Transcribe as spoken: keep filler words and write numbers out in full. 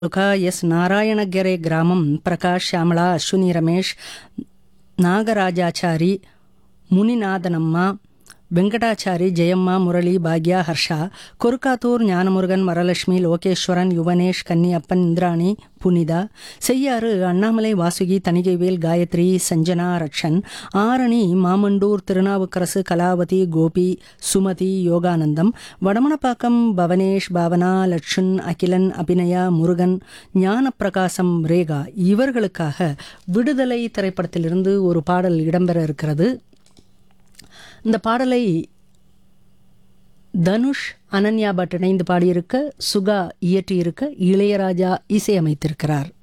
Taluka S ನಾರಾಯಣಗೆರೆ ಗ್ರಾಮಂ Prakash ಶ್ಯಾಮಳಾ Ashwini Ramesh ನಾಗರಾಜಾಚಾರಿ ಮುನಿನಾದನಮ್ಮ Venkatachari Jayamma Murali Bhagya Harsha Korukkathur Gnanamurugan Varalakshmi Logeswaran Yuvanesh Kanniappan Indrani Punitha Cheyyar Annamalai Vasuki Thanigaivel Gayatri Sanjana Rakshan Arani Mamandur Thirunavukkarasu Kalavathi Gopi Sumathi Yoganandam Vadamanappakkam Bhavanesh Bhavana Latchun Akilan Abhinaya Murugan Gnanaprakasam Rekha இவர்களுக்காக விடுதலை திரைப்படத்திலிருந்து ஒரு பாடல் இடம்பெற இருக்கிறது. இந்த பாடலை தனுஷ் அனன்யா பட் இணைந்து பாடியிருக்க, சுகா இயற்றியிருக்க, இளையராஜா இசையமைத்திருக்கிறார்.